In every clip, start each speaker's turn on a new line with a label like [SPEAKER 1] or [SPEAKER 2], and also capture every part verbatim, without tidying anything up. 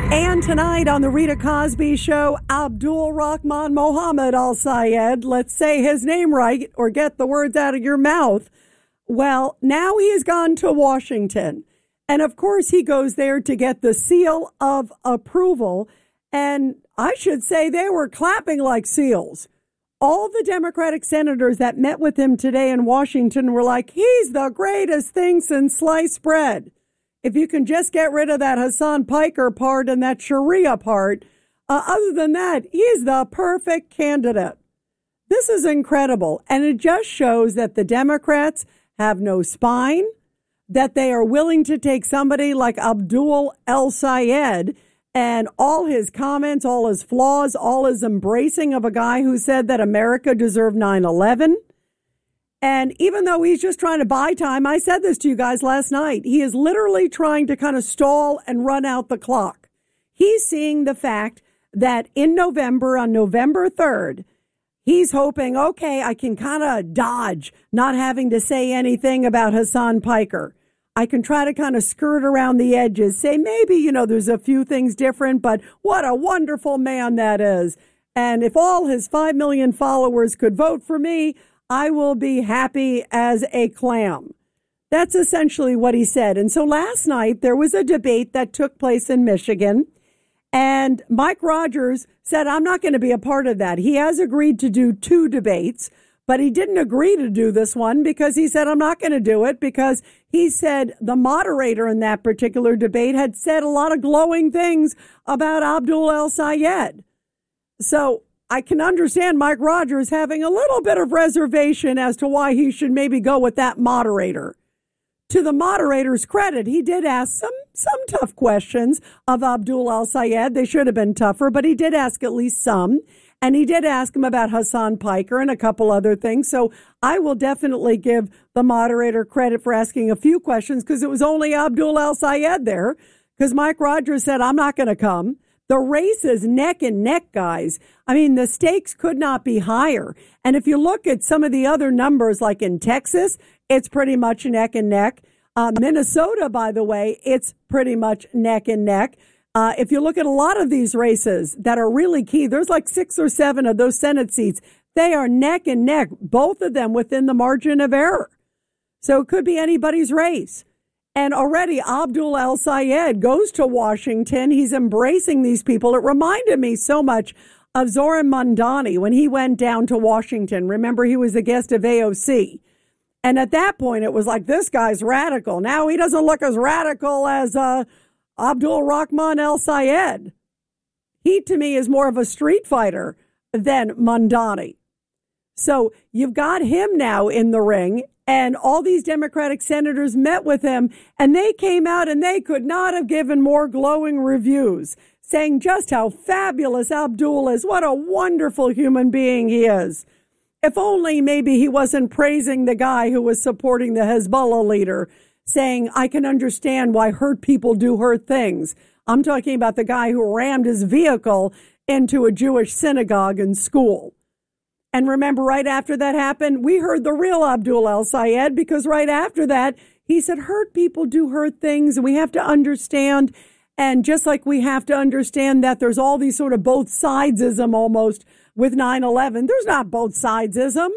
[SPEAKER 1] And tonight on the Rita Cosby Show, Abdul Rahman Mohammed Al Sayed, let's say his name right or get the words out of your mouth. Well, now he has gone to Washington. And of course, he goes there to get the seal of approval. And I should say they were clapping like seals. All the Democratic senators that met with him today in Washington were like, he's the greatest thing since sliced bread. If you can just get rid of that Hassan Piker part and that Sharia part, uh, other than that, he's the perfect candidate. This is incredible. And it just shows that the Democrats have no spine, that they are willing to take somebody like Abdul El Sayed and all his comments, all his flaws, all his embracing of a guy who said that America deserved nine eleven. And even though he's just trying to buy time, I said this to you guys last night, he is literally trying to kind of stall and run out the clock. He's seeing the fact that in November, on November third, he's hoping, okay, I can kind of dodge not having to say anything about Hassan Piker. I can try to kind of skirt around the edges, say maybe, you know, there's a few things different, but what a wonderful man that is. And if all his five million followers could vote for me, I will be happy as a clam. That's essentially what he said. And so last night there was a debate that took place in Michigan, and Mike Rogers said, I'm not going to be a part of that. He has agreed to do two debates, but he didn't agree to do this one because he said, I'm not going to do it because he said the moderator in that particular debate had said a lot of glowing things about Abdul El Sayed. So I can understand Mike Rogers having a little bit of reservation as to why he should maybe go with that moderator. To the moderator's credit, he did ask some some tough questions of Abdul El Sayed. They should have been tougher, but he did ask at least some. And he did ask him about Hassan Piker and a couple other things. So I will definitely give the moderator credit for asking a few questions because it was only Abdul El Sayed there because Mike Rogers said, I'm not going to come. The race is neck and neck, guys. I mean, the stakes could not be higher. And if you look at some of the other numbers, like in Texas, it's pretty much neck and neck. Uh, Minnesota, by the way, it's pretty much neck and neck. Uh, if you look at a lot of these races that are really key, there's like six or seven of those Senate seats. They are neck and neck, both of them within the margin of error. So it could be anybody's race. And already Abdul El Sayed goes to Washington. He's embracing these people. It reminded me so much of Zoran Mandani when he went down to Washington. Remember, he was a guest of A O C. And at that point, it was like, this guy's radical. Now he doesn't look as radical as uh, Abdul Rahman El Sayed. He, to me, is more of a street fighter than Mandani. So you've got him now in the ring. And all these Democratic senators met with him, and they came out and they could not have given more glowing reviews, saying just how fabulous Abdul is, what a wonderful human being he is. If only maybe he wasn't praising the guy who was supporting the Hezbollah leader, saying, I can understand why hurt people do hurt things. I'm talking about the guy who rammed his vehicle into a Jewish synagogue and school. And remember, right after that happened, we heard the real Abdul El Sayed, because right after that, he said, hurt people do hurt things, and we have to understand. And just like we have to understand that there's all these sort of both sidesism almost with nine eleven, there's not both sidesism.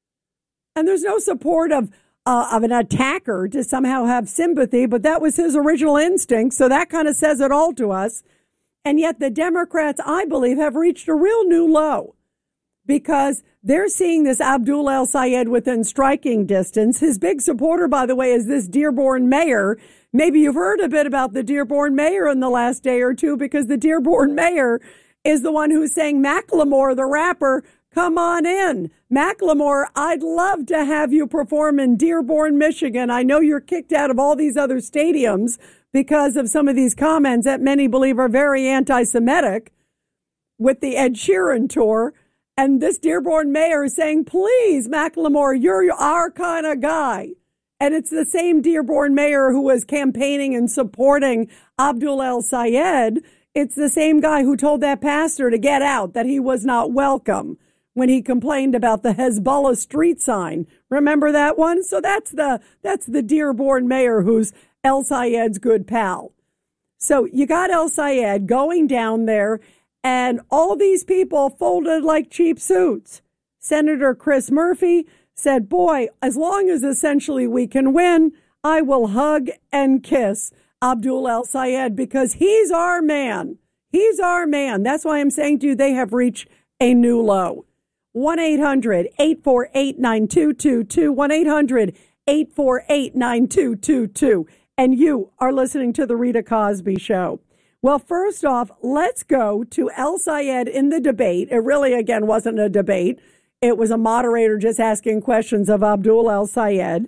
[SPEAKER 1] And there's no support of, uh, of an attacker to somehow have sympathy, but that was his original instinct. So that kind of says it all to us. And yet the Democrats, I believe, have reached a real new low, because they're seeing this Abdul El Sayed within striking distance. His big supporter, by the way, is this Dearborn mayor. Maybe you've heard a bit about the Dearborn mayor in the last day or two, because the Dearborn mayor is the one who's saying, Macklemore, the rapper, come on in. Macklemore, I'd love to have you perform in Dearborn, Michigan. I know you're kicked out of all these other stadiums because of some of these comments that many believe are very anti-Semitic with the Ed Sheeran tour. And this Dearborn mayor is saying, please, Macklemore, you're our kind of guy. And it's the same Dearborn mayor who was campaigning and supporting Abdul El Sayed. It's the same guy who told that pastor to get out, that he was not welcome when he complained about the Hezbollah street sign. Remember that one? So that's the that's the Dearborn mayor who's El Sayed's good pal. So you got El Sayed going down there, and all these people folded like cheap suits. Senator Chris Murphy said, boy, as long as essentially we can win, I will hug and kiss Abdul El Sayed because he's our man. He's our man. That's why I'm saying to you, they have reached a new low. one eight hundred eight four eight nine two two two. one eight hundred eight four eight nine two two two. And you are listening to The Rita Cosby Show. Well, first off, let's go to El Sayed in the debate. It really, again, wasn't a debate. It was a moderator just asking questions of Abdul El Sayed.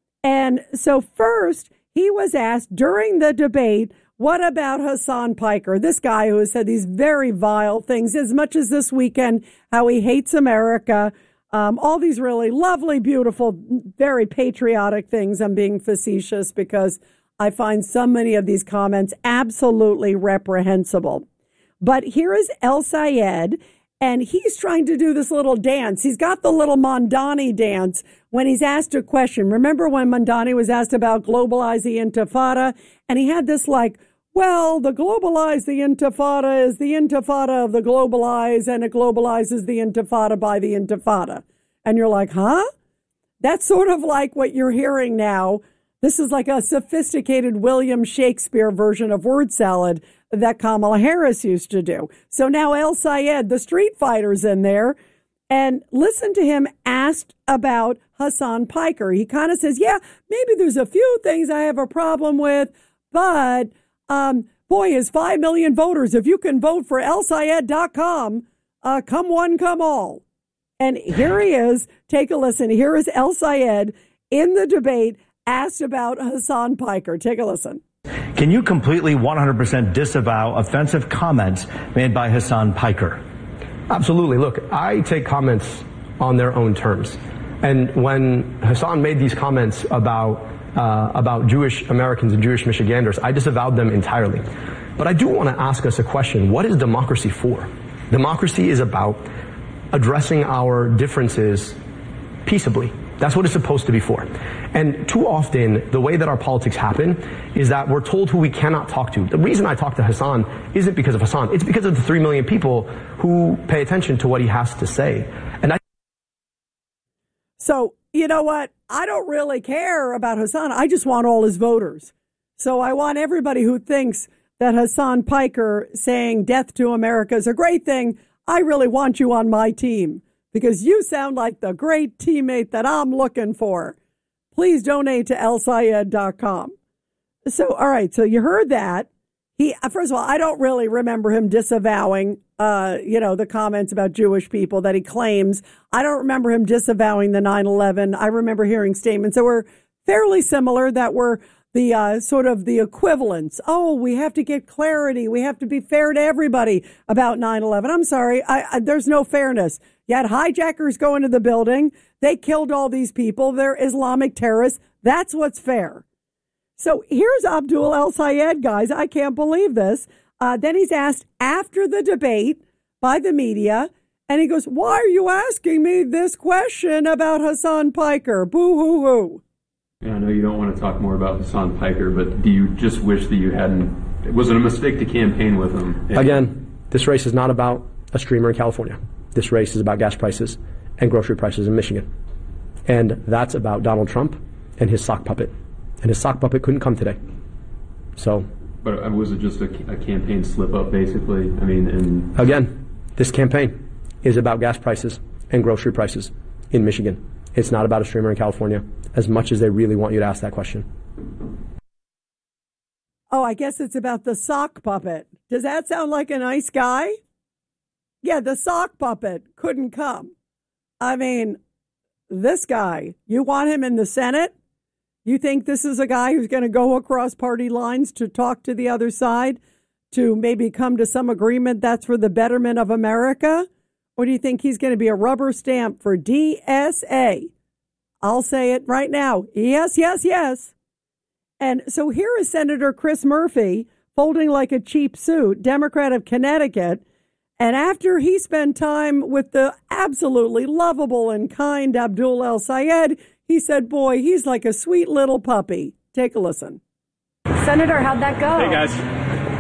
[SPEAKER 1] And so first, he was asked during the debate, what about Hasan Piker, this guy who has said these very vile things, as much as this weekend, how he hates America, um, all these really lovely, beautiful, very patriotic things. I'm being facetious because I find so many of these comments absolutely reprehensible. But here is El Sayed, and he's trying to do this little dance. He's got the little Mondani dance when he's asked a question. Remember when Mondani was asked about globalize the intifada? And he had this like, well, the globalize the intifada is the intifada of the globalize, and it globalizes the intifada by the intifada. And you're like, huh? That's sort of like what you're hearing now. This is like a sophisticated William Shakespeare version of word salad that Kamala Harris used to do. So now El Sayed, the street fighter's in there, and listen to him asked about Hasan Piker. He kind of says, yeah, maybe there's a few things I have a problem with, but um, boy, his five million voters, if you can vote for El Sayed dot com, uh, come one, come all. And here he is. Take a listen. Here is El Sayed in the debate asked about Hasan Piker. Take a listen.
[SPEAKER 2] Can you completely one hundred percent disavow offensive comments made by Hasan Piker?
[SPEAKER 3] Absolutely. Look, I take comments on their own terms. And when Hasan made these comments about uh, about Jewish Americans and Jewish Michiganders, I disavowed them entirely. But I do want to ask us a question. What is democracy for? Democracy is about addressing our differences peaceably. That's what it's supposed to be for. And too often, the way that our politics happen is that we're told who we cannot talk to. The reason I talk to Hasan isn't because of Hasan. It's because of the three million people who pay attention to what he has to say. And I.
[SPEAKER 1] So, you know what? I don't really care about Hasan. I just want all his voters. So I want everybody who thinks that Hasan Piker saying death to America is a great thing. I really want you on my team, because you sound like the great teammate that I'm looking for. Please donate to El Sayed dot com. So, all right, so you heard that. He, first of all, I don't really remember him disavowing, uh, you know, the comments about Jewish people that he claims. I don't remember him disavowing the nine eleven. I remember hearing statements that were fairly similar, that were the uh, sort of the equivalents. Oh, we have to get clarity. We have to be fair to everybody about nine eleven. I'm sorry. I, I, there's no fairness. You had hijackers go into the building. They killed all these people. They're Islamic terrorists. That's what's fair. So here's Abdul El Sayed, guys. I can't believe this. Uh, then he's asked after the debate by the media, and he goes, why are you asking me this question about Hasan Piker? Boo-hoo-hoo.
[SPEAKER 4] Yeah, I know you don't want to talk more about Hasan Piker, but do you just wish that you hadn't? Was it a mistake to campaign with him?
[SPEAKER 3] Again, this race is not about a streamer in California. This race is about gas prices and grocery prices in Michigan. And that's about Donald Trump and his sock puppet. And his sock puppet couldn't come today. So.
[SPEAKER 4] But was it just a, a campaign slip up, basically? I mean, and.
[SPEAKER 3] Again, this campaign is about gas prices and grocery prices in Michigan. It's not about a streamer in California, as much as they really want you to ask that question.
[SPEAKER 1] Oh, I guess it's about the sock puppet. Does that sound like a nice guy? Yeah, the sock puppet couldn't come. I mean, this guy, you want him in the Senate? You think this is a guy who's going to go across party lines to talk to the other side, to maybe come to some agreement that's for the betterment of America? Or do you think he's going to be a rubber stamp for D S A? I'll say it right now. Yes, yes, yes. And so here is Senator Chris Murphy, folding like a cheap suit, Democrat of Connecticut. And after he spent time with the absolutely lovable and kind Abdul El Sayed, he said, boy, he's like a sweet little puppy. Take a listen.
[SPEAKER 5] Senator, how'd that go?
[SPEAKER 6] Hey, guys.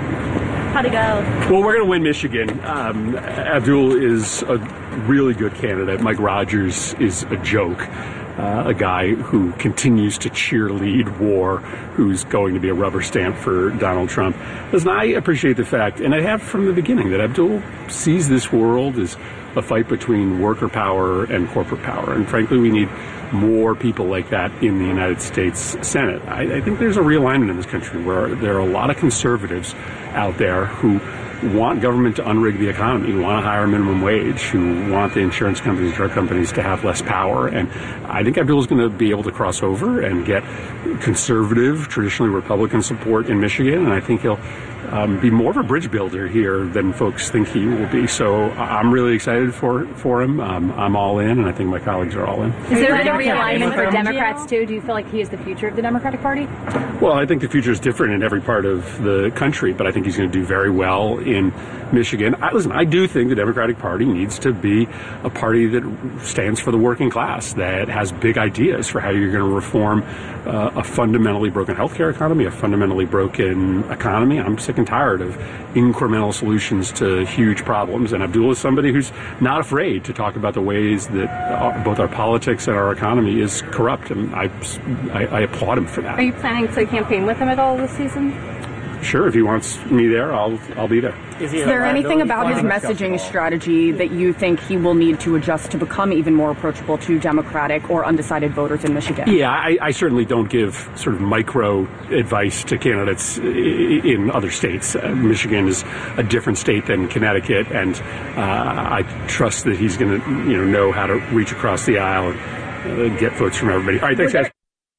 [SPEAKER 5] How'd it go?
[SPEAKER 6] Well, we're going to win Michigan. Um, Abdul is a really good candidate. Mike Rogers is a joke. Uh, a guy who continues to cheerlead war, who's going to be a rubber stamp for Donald Trump. Listen, I appreciate the fact, and I have from the beginning, that Abdul sees this world as a fight between worker power and corporate power. And frankly, we need more people like that in the United States Senate. I, I think there's a realignment in this country where there are a lot of conservatives out there who want government to unrig the economy, who want a higher minimum wage, who want the insurance companies, drug companies to have less power. And I think Abdul is going to be able to cross over and get conservative, traditionally Republican support in Michigan. And I think he'll um, be more of a bridge builder here than folks think he will be. So I'm really excited for, for him. Um, I'm all in, and I think my colleagues are all in.
[SPEAKER 5] Is there a realignment for Democrats, too? Do you feel like he is the future of the Democratic Party?
[SPEAKER 6] Well, I think the future is different in every part of the country, but I think he's going to do very well in Michigan. I, listen, I do think the Democratic Party needs to be a party that stands for the working class, that has big ideas for how you're going to reform uh, a fundamentally broken healthcare economy, a fundamentally broken economy. I'm sick and tired of incremental solutions to huge problems. And Abdul is somebody who's not afraid to talk about the ways that our, both our politics and our economy is corrupt. And I, I, I applaud him for that.
[SPEAKER 5] Are you planning to campaign with him at all this season?
[SPEAKER 6] Sure, if he wants me there, I'll I'll be there.
[SPEAKER 7] Is, is there anything about his messaging strategy that you think he will need to adjust to become even more approachable to Democratic or undecided voters in Michigan?
[SPEAKER 6] Yeah, I, I certainly don't give sort of micro advice to candidates in other states. Uh, Michigan is a different state than Connecticut, and uh, I trust that he's going to you know know how to reach across the aisle and uh, get votes from everybody. All right, thanks, guys.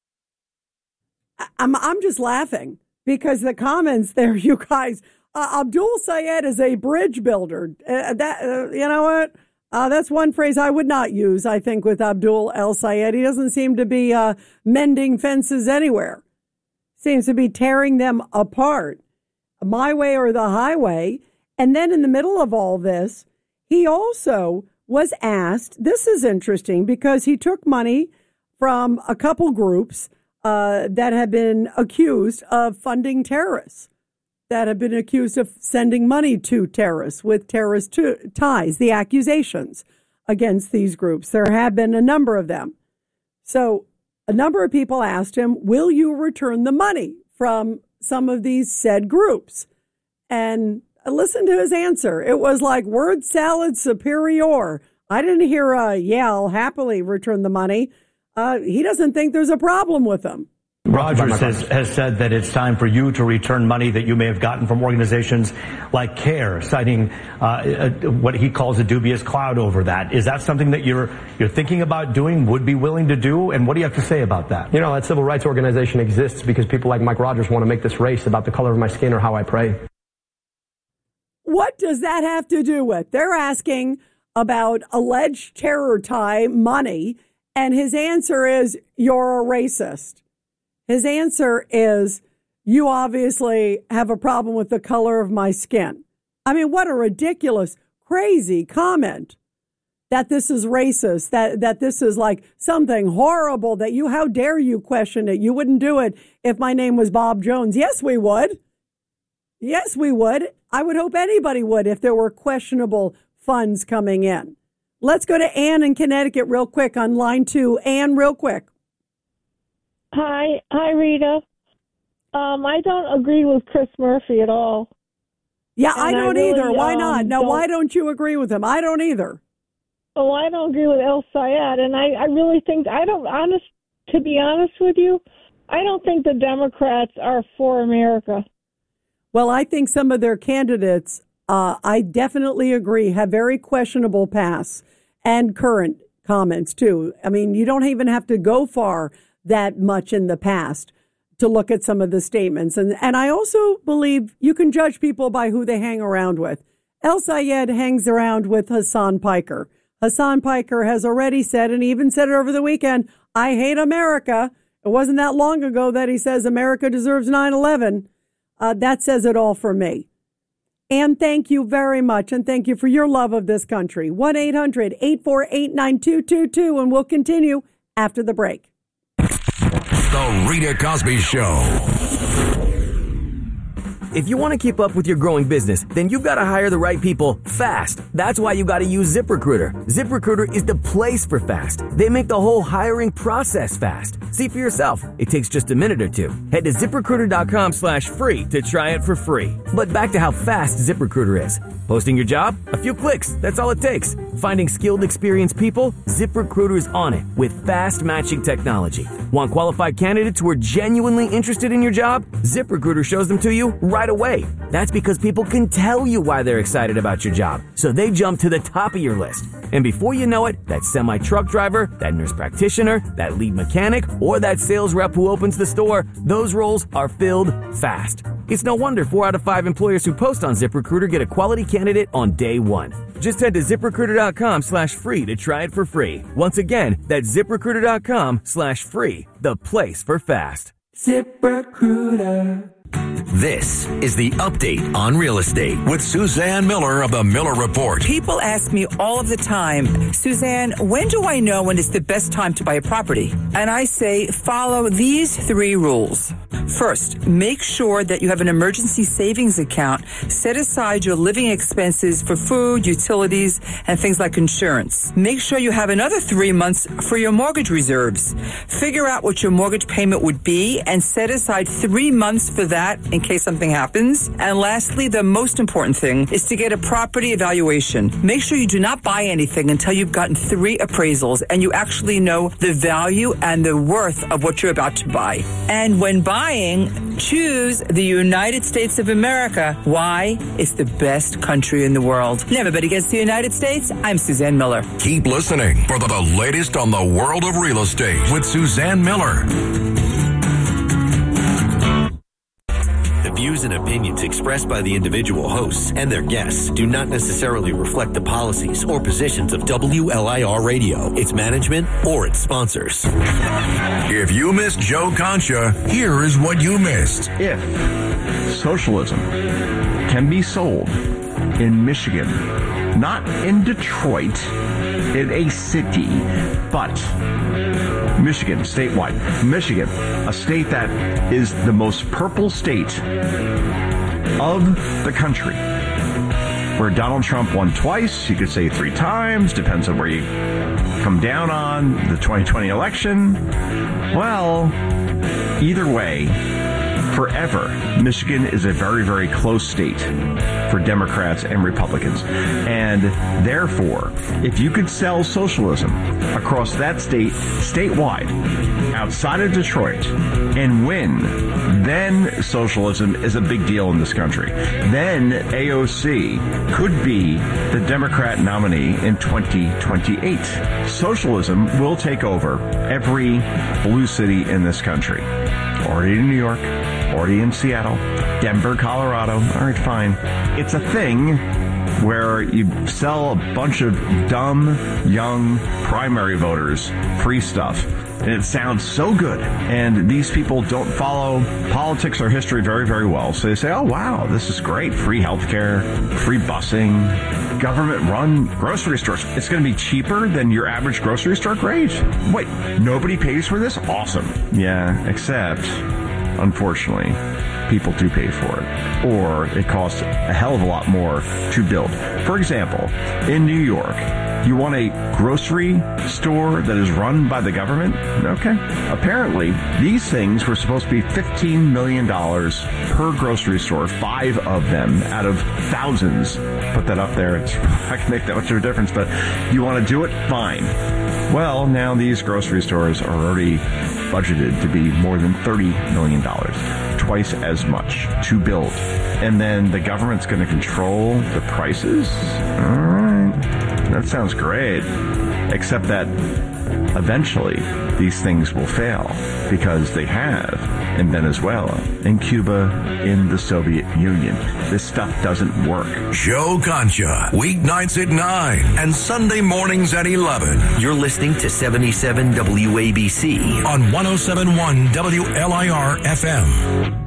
[SPEAKER 1] I'm I'm just laughing. Because the comments there, you guys, uh, Abdul Sayed is a bridge builder. Uh, that uh, you know what? Uh, that's one phrase I would not use, I think, with Abdul El Sayed. He doesn't seem to be uh, mending fences anywhere. Seems to be tearing them apart. My way or the highway. And then in the middle of all this, he also was asked, this is interesting, because he took money from a couple groups Uh, that have been accused of funding terrorists, that have been accused of sending money to terrorists with terrorist t- ties, the accusations against these groups. There have been a number of them. So a number of people asked him, will you return the money from some of these said groups? And listen to his answer. It was like word salad superior. I didn't hear a, yeah, I'll happily return the money. Uh, he doesn't think there's a problem with them.
[SPEAKER 2] Rogers has, has said that it's time for you to return money that you may have gotten from organizations like CARE, citing uh, a, what he calls a dubious cloud over that. Is that something that you're you're thinking about doing, would be willing to do? And what do you have to say about that?
[SPEAKER 3] You know, that civil rights organization exists because people like Mike Rogers want to make this race about the color of my skin or how I pray.
[SPEAKER 1] What does that have to do with? They're asking about alleged terror tie money. And his answer is, you're a racist. His answer is, you obviously have a problem with the color of my skin. I mean, what a ridiculous, crazy comment that this is racist, that, that this is like something horrible, that you, how dare you question it? You wouldn't do it if my name was Bob Jones. Yes, we would. Yes, we would. I would hope anybody would if there were questionable funds coming in. Let's go to Ann in Connecticut real quick on line two. Ann, real quick.
[SPEAKER 8] Hi. Hi, Rita. Um, I don't agree with Chris Murphy at all.
[SPEAKER 1] Yeah, and I don't I really, either. Why
[SPEAKER 8] um,
[SPEAKER 1] not? No,
[SPEAKER 8] don't,
[SPEAKER 1] why don't you agree with him? I don't either.
[SPEAKER 8] Oh, I don't agree with El Sayed, and I, I really think, I don't, honest, to be honest with you, I don't think the Democrats are for America.
[SPEAKER 1] Well, I think some of their candidates, uh, I definitely agree, have very questionable past and current comments, too. I mean, you don't even have to go far that much in the past to look at some of the statements. And, and I also believe you can judge people by who they hang around with. El Sayed hangs around with Hassan Piker. Hassan Piker has already said, and he even said it over the weekend, I hate America. It wasn't that long ago that he says America deserves nine eleven. Uh, that says it all for me. And thank you very much. And thank you for your love of this country. one eight hundred eight four eight nine two two two. And we'll continue after the break.
[SPEAKER 9] The Rita Cosby Show. If you want to keep up with your growing business, then you've got to hire the right people fast. That's why you got to use ZipRecruiter. ZipRecruiter is the place for fast. They make the whole hiring process fast. See for yourself. It takes just a minute or two. Head to ZipRecruiter.com slash free to try it for free. But back to how fast ZipRecruiter is. Posting your job? A few clicks. That's all it takes. Finding skilled, experienced people? ZipRecruiter's on it with fast matching technology. Want qualified candidates who are genuinely interested in your job? ZipRecruiter shows them to you right away. That's because people can tell you why they're excited about your job, so they jump to the top of your list. And before you know it, that semi-truck driver, that nurse practitioner, that lead mechanic, or that sales rep who opens the store, those roles are filled fast. It's no wonder four out of five employers who post on ZipRecruiter get a quality candidate on day one. Just head to ZipRecruiter.com slash free to try it for free. Once again, that's ZipRecruiter.com slash free, the place for fast. ZipRecruiter.
[SPEAKER 10] This is the Update on Real Estate with Suzanne Miller of the Miller Report.
[SPEAKER 11] People ask me all of the time, Suzanne, when do I know when it's the best time to buy a property? And I say, follow these three rules. First, make sure that you have an emergency savings account. Set aside your living expenses for food, utilities, and things like insurance. Make sure you have another three months for your mortgage reserves. Figure out what your mortgage payment would be and set aside three months for that in case something happens. And lastly, the most important thing is to get a property evaluation. Make sure you do not buy anything until you've gotten three appraisals and you actually know the value and the worth of what you're about to buy. And when buying, choose the United States of America. Why? It's the best country in the world. And everybody gets the United States. I'm Suzanne Miller.
[SPEAKER 10] Keep listening for the, the latest on the world of real estate with Suzanne Miller. The views and opinions expressed by the individual hosts and their guests do not necessarily reflect the policies or positions of W L I R Radio, its management, or its sponsors. If you missed Joe Concha, here is what you missed.
[SPEAKER 12] If socialism can be sold in Michigan, not in Detroit, in a city, but Michigan, statewide. Michigan, a state that is the most purple state of the country, where Donald Trump won twice, you could say three times, depends on where you come down on the twenty twenty election. Well, either way, forever, Michigan is a very, very close state for Democrats and Republicans. And therefore, if you could sell socialism across that state, statewide, outside of Detroit, and win, then socialism is a big deal in this country. Then A O C could be the Democrat nominee in twenty twenty-eight. Socialism will take over every blue city in this country. Already in New York, already in Seattle, Denver, Colorado. All right, fine. It's a thing where you sell a bunch of dumb, young primary voters free stuff. And it sounds so good. And these people don't follow politics or history very, very well. So they say, oh, wow, this is great. Free healthcare, free busing, government-run grocery stores. It's going to be cheaper than your average grocery store? Great. Wait, nobody pays for this? Awesome. Yeah, except, unfortunately, people do pay for it. Or it costs a hell of a lot more to build. For example, in New York, you want a grocery store that is run by the government? Okay. Apparently, these things were supposed to be fifteen million dollars per grocery store, five of them out of thousands. Put that up there. It's not going to make that much of a difference, but you want to do it? Fine. Well, now these grocery stores are already budgeted to be more than thirty million dollars, twice as much to build. And then the government's going to control the prices? All right. That sounds great, except that eventually these things will fail because they have in Venezuela, in Cuba, in the Soviet Union. This stuff doesn't work.
[SPEAKER 10] Joe Concha, weeknights at nine and Sunday mornings at eleven. You're listening to seventy-seven W A B C on one oh seven point one W L I R F M.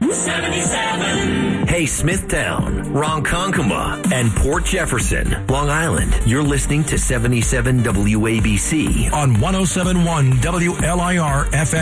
[SPEAKER 10] seventy-seven. Hey, Smithtown, Ronkonkoma, and Port Jefferson, Long Island. You're listening to seventy-seven W A B C on one oh seven point one W L I R F M.